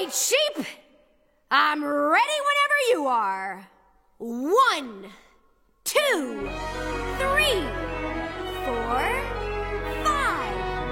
right, sheep. I'm ready whenever you are. 1, 2...